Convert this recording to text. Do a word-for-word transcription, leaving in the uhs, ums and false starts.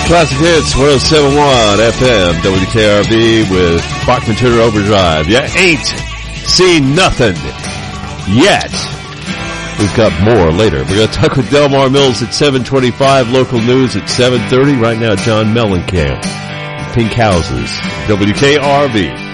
Classic Hits, one oh seven point one F M, W K R V with Bachman Turner Overdrive. You ain't seen nothing yet. We've got more later. We're going to talk with Delmar Mills at seven twenty-five, local news at seven thirty. Right now, John Mellencamp, Pink Houses, W K R V.